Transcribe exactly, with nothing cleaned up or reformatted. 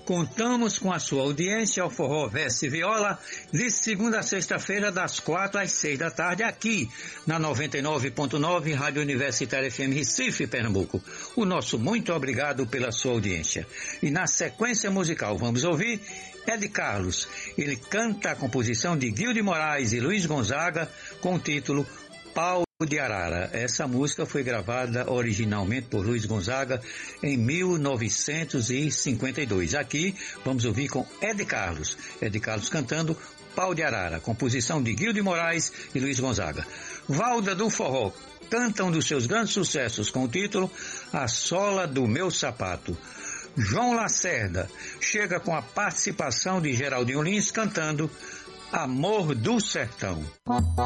Contamos com a sua audiência ao Forró Verso e Viola, de segunda a sexta-feira, das quatro às seis da tarde, aqui na noventa e nove ponto nove, Rádio Universitária F M Recife, Pernambuco. O nosso muito obrigado pela sua audiência. E na sequência musical vamos ouvir Ed Carlos. Ele canta a composição de Guilherme Moraes e Luiz Gonzaga com o título Pau de Arara. Essa música foi gravada originalmente por Luiz Gonzaga em mil novecentos e cinquenta e dois. Aqui vamos ouvir com Ed Carlos. Ed Carlos cantando Pau de Arara, composição de Guilherme Moraes e Luiz Gonzaga. Valda do Forró canta um dos seus grandes sucessos com o título A Sola do Meu Sapato. João Lacerda chega com a participação de Geraldinho Lins cantando Amor do Sertão.